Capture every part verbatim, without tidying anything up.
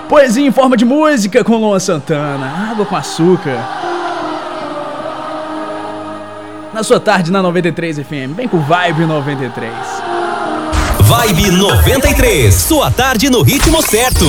Poesia em forma de música com Luan Santana. Água com açúcar. Na sua tarde na noventa e três F M. Vem com Vibe noventa e três. Vibe noventa e três. Sua tarde no ritmo certo.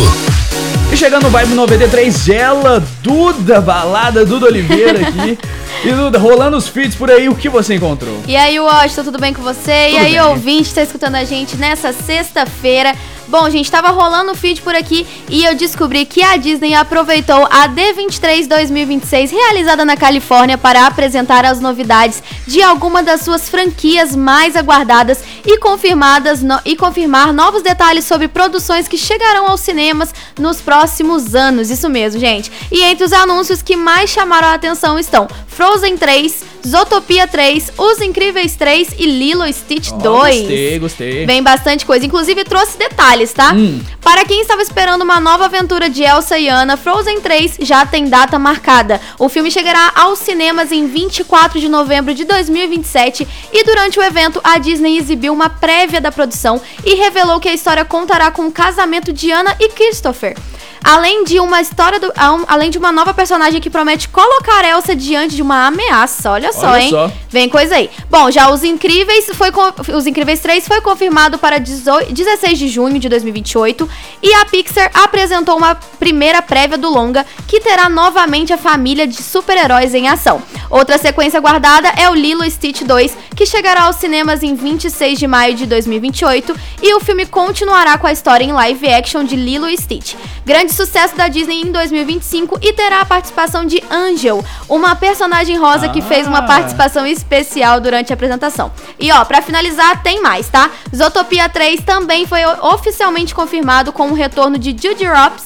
E chegando no Vibe noventa e três, ela, Duda, balada Duda Oliveira aqui. E Duda, rolando os feeds por aí, o que você encontrou? E aí, Washington, tudo bem com você? Tudo e aí, bem. ouvinte, tá escutando a gente nessa sexta-feira. Bom, gente, tava rolando o feed por aqui e eu descobri que a Disney aproveitou a D vinte e três dois mil e vinte e seis, realizada na Califórnia, para apresentar as novidades de alguma das suas franquias mais aguardadas e confirmadas no, e confirmar novos detalhes sobre produções que chegarão aos cinemas nos próximos anos. Isso mesmo, gente. E entre os anúncios que mais chamaram a atenção estão Frozen três, Zootopia três, Os Incríveis três e Lilo e Stitch Oh, dois. Gostei, gostei. Vem bastante coisa, inclusive trouxe detalhes, tá? Hum. Para quem estava esperando uma nova aventura de Elsa e Anna, Frozen três já tem data marcada. O filme chegará aos cinemas em vinte e quatro de novembro de dois mil e vinte e sete e durante o evento a Disney exibiu uma prévia da produção e revelou que a história contará com o casamento de Anna e Christopher. Além de uma história do, além de uma nova personagem que promete colocar Elsa diante de uma ameaça. Olha só, Olha hein? só. Vem coisa aí. Bom, já Os Incríveis foi Os Incríveis três foi confirmado para dezesseis de junho de dois mil e vinte e oito e a Pixar apresentou uma primeira prévia do longa que terá novamente a família de super-heróis em ação. Outra sequência guardada é o Lilo e Stitch dois, que chegará aos cinemas em vinte e seis de maio de dois mil e vinte e oito e o filme continuará com a história em live action de Lilo e Stitch. Grande sucesso da Disney em dois mil e vinte e cinco e terá a participação de Angel, uma personagem rosa Ah. que fez uma participação especial durante a apresentação. E ó, pra finalizar, tem mais, tá? Zootopia três também foi oficialmente confirmado com o retorno de Judy Hopps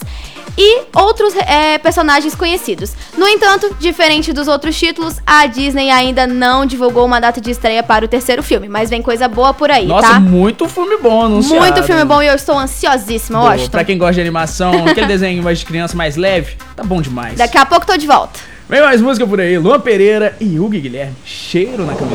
e outros é, personagens conhecidos. No entanto, diferente dos outros títulos, a Disney ainda não divulgou uma data de estreia para o terceiro filme, mas vem coisa boa por aí, Nossa, tá? muito filme bom anunciado. Muito filme bom e eu estou ansiosíssima, Boa. Washington. Pra quem gosta de animação, aquele desenho mais de criança mais leve, tá bom demais. Daqui a pouco tô de volta. Vem mais música por aí, Luan Pereira e Hugo Guilherme. Cheiro na camisa.